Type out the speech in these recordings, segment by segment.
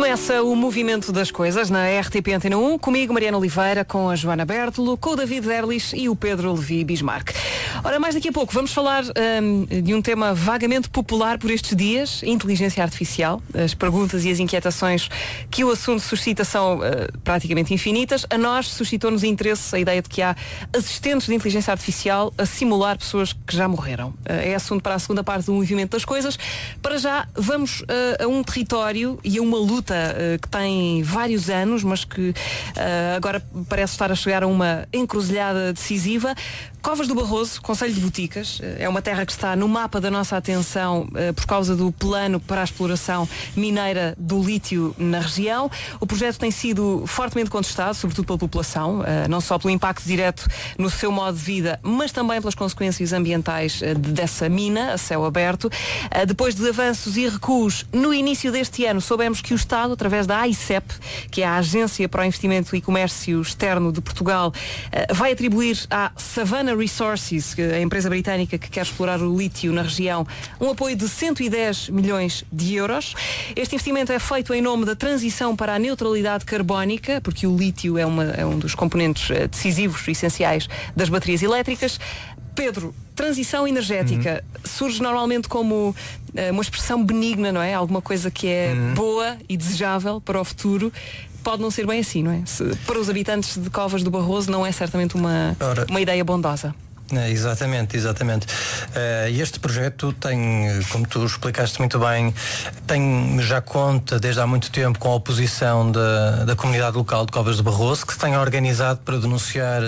Começa o movimento das coisas na RTP Antena 1, comigo Mariana Oliveira, com a Joana Bertolo, com o David Erlich e o Pedro Levi Bismarck. Ora, mais daqui a pouco vamos falar de um tema vagamente popular por estes dias, inteligência artificial. As perguntas e as inquietações que o assunto suscita são praticamente infinitas. A nós suscitou-nos interesse a ideia de que há assistentes de inteligência artificial a simular pessoas que já morreram. É assunto para a segunda parte do movimento das coisas. Para já vamos a um território e a uma luta que tem vários anos, mas que agora parece estar a chegar a uma encruzilhada decisiva. Covas do Barroso, Concelho de Boticas, é uma terra que está no mapa da nossa atenção por causa do plano para a exploração mineira do lítio na região. O projeto tem sido fortemente contestado, sobretudo pela população, não só pelo impacto direto no seu modo de vida, mas também pelas consequências ambientais dessa mina a céu aberto. Depois de avanços e recuos, no início deste ano soubemos que o Estado, através da AICEP, que é a Agência para o Investimento e Comércio Externo de Portugal, vai atribuir à Savannah Resources, a empresa britânica que quer explorar o lítio na região, um apoio de 110 milhões de euros. Este investimento é feito em nome da transição para a neutralidade carbónica, porque o lítio é um dos componentes decisivos e essenciais das baterias elétricas. Pedro, transição energética surge normalmente como uma expressão benigna, não é? Alguma coisa que é boa e desejável para o futuro. Pode não ser bem assim, não é? Para os habitantes de Covas do Barroso não é certamente uma ideia bondosa. Exatamente. Este projeto tem, como tu explicaste muito bem, já conta desde há muito tempo com a oposição da comunidade local de Covas do Barroso, que se tem organizado para denunciar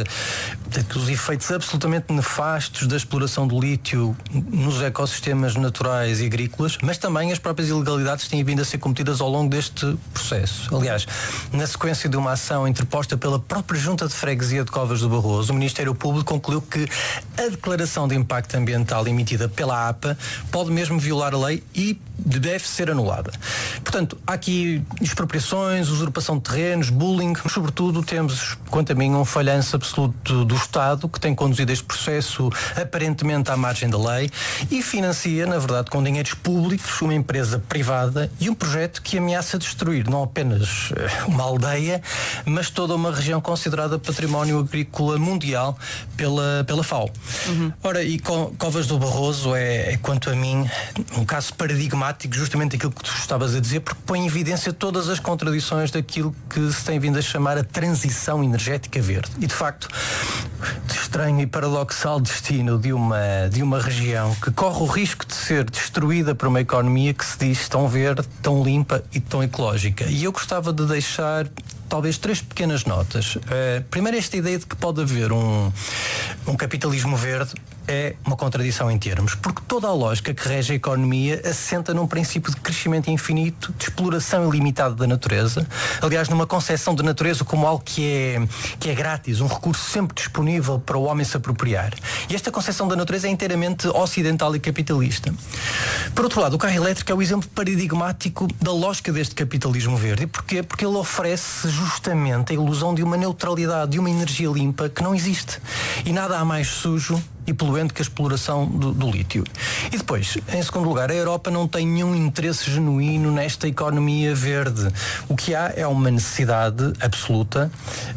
os efeitos absolutamente nefastos da exploração do lítio nos ecossistemas naturais e agrícolas, mas também as próprias ilegalidades que têm vindo a ser cometidas ao longo deste processo. Aliás, na sequência de uma ação interposta pela própria Junta de Freguesia de Covas do Barroso, o Ministério Público concluiu que a declaração de impacto ambiental emitida pela APA pode mesmo violar a lei e deve ser anulada. Portanto, há aqui expropriações, usurpação de terrenos, bullying, mas sobretudo temos, quanto a mim, um falhanço absoluto do Estado, que tem conduzido este processo aparentemente à margem da lei e financia, na verdade, com dinheiros públicos, uma empresa privada e um projeto que ameaça destruir não apenas uma aldeia, mas toda uma região considerada património agrícola mundial pela FAO. Ora, e Covas do Barroso é, quanto a mim, um caso paradigmático, justamente aquilo que tu estavas a dizer, porque põe em evidência todas as contradições daquilo que se tem vindo a chamar a transição energética verde. E, de facto, estranho e paradoxal destino de uma região que corre o risco de ser destruída por uma economia que se diz tão verde, tão limpa e tão ecológica. E eu gostava de deixar talvez 3 pequenas notas. Primeiro, esta ideia de que pode haver um capitalismo verde é uma contradição em termos, porque toda a lógica que rege a economia assenta num princípio de crescimento infinito, de exploração ilimitada da natureza, aliás, numa concepção de natureza como algo que é grátis, um recurso sempre disponível para o homem se apropriar. E esta concepção da natureza é inteiramente ocidental e capitalista. Por outro lado, o carro elétrico é o exemplo paradigmático da lógica deste capitalismo verde. E porquê? Porque ele oferece justamente a ilusão de uma neutralidade, de uma energia limpa que não existe. E nada há mais sujo e poluente que a exploração do lítio. E depois, em segundo lugar, a Europa não tem nenhum interesse genuíno nesta economia verde. O que há é uma necessidade absoluta.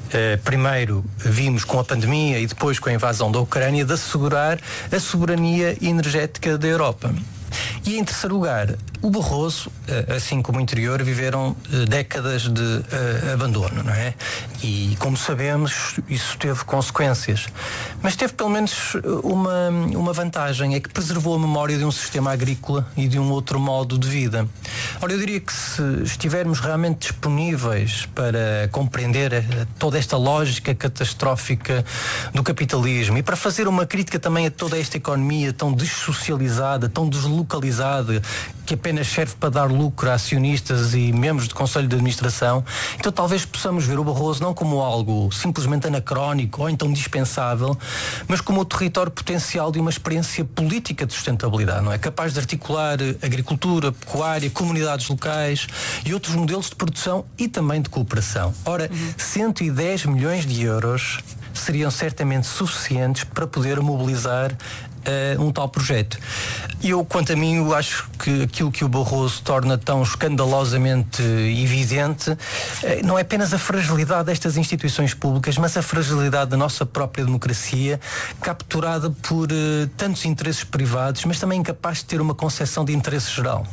Primeiro vimos com a pandemia e depois com a invasão da Ucrânia de assegurar a soberania energética da Europa. E em terceiro lugar, o Barroso, assim como o interior, viveram décadas de abandono, não é? E como sabemos, isso teve consequências. Mas teve pelo menos uma vantagem, é que preservou a memória de um sistema agrícola e de um outro modo de vida. Ora, eu diria que se estivermos realmente disponíveis para compreender toda esta lógica catastrófica do capitalismo e para fazer uma crítica também a toda esta economia tão dessocializada, tão deslocalizada, que apenas serve para dar lucro a acionistas e membros do Conselho de Administração, então talvez possamos ver o Barroso não como algo simplesmente anacrónico ou então dispensável, mas como o território potencial de uma experiência política de sustentabilidade, não é? Capaz de articular agricultura, pecuária, comunidades locais e outros modelos de produção e também de cooperação. Ora, 110 milhões de euros seriam certamente suficientes para poder mobilizar um tal projeto. Eu, quanto a mim, eu acho que aquilo que o Barroso torna tão escandalosamente evidente não é apenas a fragilidade destas instituições públicas, mas a fragilidade da nossa própria democracia, capturada por tantos interesses privados, mas também incapaz de ter uma concepção de interesse geral.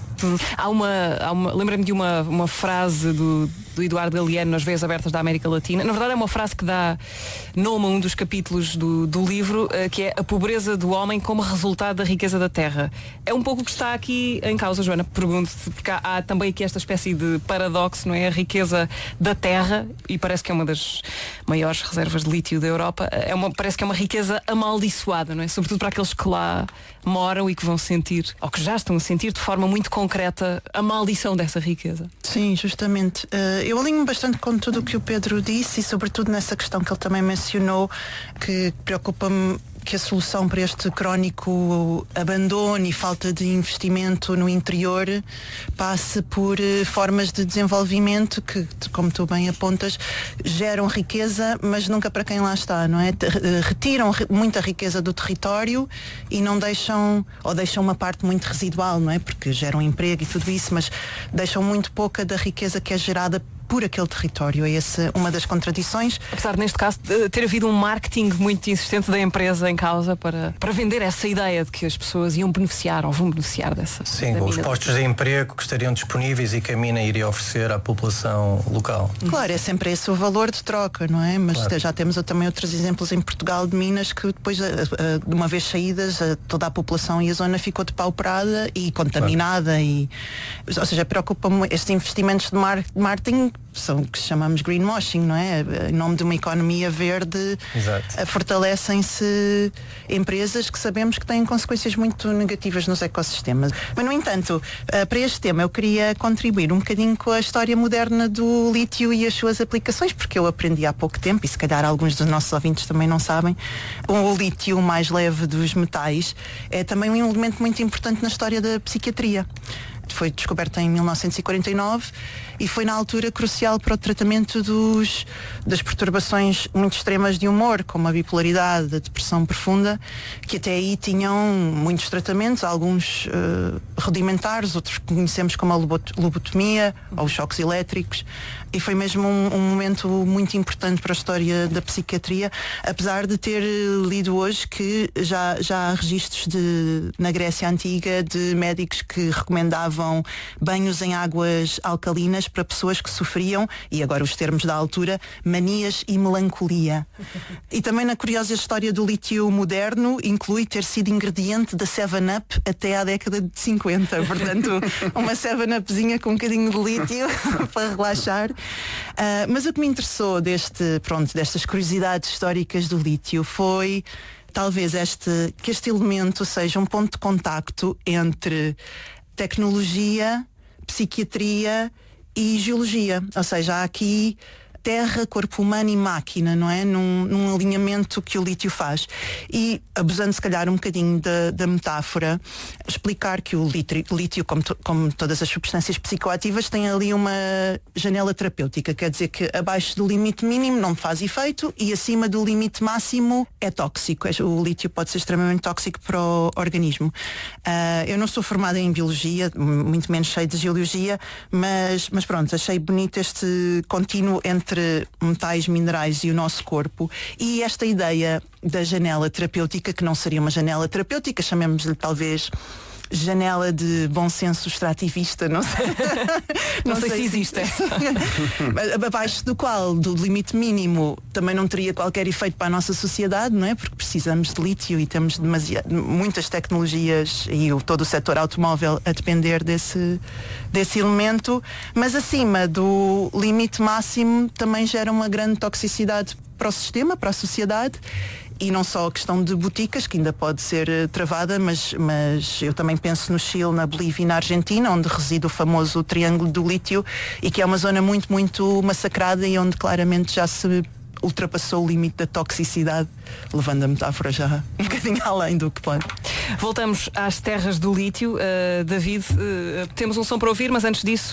Lembra-me de uma frase do Eduardo Galeano nas Veias Abertas da América Latina. Na verdade é uma frase que dá nome a um dos capítulos do livro, que é a pobreza do homem como resultado da riqueza da terra. É um pouco o que está aqui em causa, Joana. Pergunto-te, porque há também aqui esta espécie de paradoxo, não é? A riqueza da terra, e parece que é uma das maiores reservas de lítio da Europa, parece que é uma riqueza amaldiçoada, não é? Sobretudo para aqueles que lá moram e que vão sentir, ou que já estão a sentir de forma muito concreta, a maldição dessa riqueza. Sim, justamente. Eu alinho bastante com tudo o que o Pedro disse e sobretudo nessa questão que ele também mencionou, que preocupa-me que a solução para este crónico abandono e falta de investimento no interior passe por formas de desenvolvimento que, como tu bem apontas, geram riqueza, mas nunca para quem lá está, não é? Retiram muita riqueza do território e não deixam, ou deixam uma parte muito residual, não é? Porque geram emprego e tudo isso, mas deixam muito pouca da riqueza que é gerada por aquele território. É essa uma das contradições. Apesar de, neste caso, ter havido um marketing muito insistente da empresa em causa para vender essa ideia de que as pessoas iam beneficiar ou vão beneficiar dessa. Sim, os postos de emprego que estariam disponíveis e que a mina iria oferecer à população local. Claro, é sempre esse o valor de troca, não é? Mas claro, já temos também outros exemplos em Portugal de minas que depois, de uma vez saídas, toda a população e a zona ficou depauperada e contaminada. Claro. Ou seja, preocupa-me estes investimentos de marketing são que chamamos greenwashing, não é? Em nome de uma economia verde, fortalecem-se empresas que sabemos que têm consequências muito negativas nos ecossistemas. Mas, no entanto, para este tema eu queria contribuir um bocadinho com a história moderna do lítio e as suas aplicações, porque eu aprendi há pouco tempo, e se calhar alguns dos nossos ouvintes também não sabem, o lítio, o mais leve dos metais, é também um elemento muito importante na história da psiquiatria. Foi descoberta em 1949 e foi na altura crucial para o tratamento das perturbações muito extremas de humor, como a bipolaridade, a depressão profunda, que até aí tinham muitos tratamentos, alguns rudimentares, outros que conhecemos como a lobotomia ou os choques elétricos. E foi mesmo um momento muito importante para a história da psiquiatria, apesar de ter lido hoje que já há registros na Grécia Antiga de médicos que recomendavam banhos em águas alcalinas para pessoas que sofriam, e agora os termos da altura, manias e melancolia. E também na curiosa história do lítio moderno, inclui ter sido ingrediente da 7-Up até à década de 50. Portanto, uma 7-Upzinha com um bocadinho de lítio para relaxar. Mas o que me interessou destas curiosidades históricas do lítio foi talvez que este elemento seja um ponto de contacto entre tecnologia, psiquiatria e geologia. Ou seja, há aqui terra, corpo humano e máquina, não é? Num alinhamento que o lítio faz. E, abusando se calhar um bocadinho da metáfora, explicar que o lítio, como todas as substâncias psicoativas, tem ali uma janela terapêutica. Quer dizer que abaixo do limite mínimo não faz efeito e acima do limite máximo é tóxico. O lítio pode ser extremamente tóxico para o organismo. Eu não sou formada em biologia, muito menos sei de geologia, mas pronto, achei bonito este contínuo entre metais, minerais e o nosso corpo, e esta ideia da janela terapêutica, que não seria uma janela terapêutica, chamemos-lhe talvez janela de bom senso extrativista, não sei. não sei se existe. Abaixo do limite mínimo, também não teria qualquer efeito para a nossa sociedade, não é? Porque precisamos de lítio e temos muitas tecnologias e todo o setor automóvel a depender desse elemento, mas acima do limite máximo também gera uma grande toxicidade para o sistema, para a sociedade. E não só a questão de boticas, que ainda pode ser travada, mas eu também penso no Chile, na Bolívia e na Argentina, onde reside o famoso Triângulo do Lítio, e que é uma zona muito, muito massacrada e onde claramente já se ultrapassou o limite da toxicidade, levando a metáfora já um bocadinho além do que pode. Voltamos às terras do lítio. David, temos um som para ouvir, mas antes disso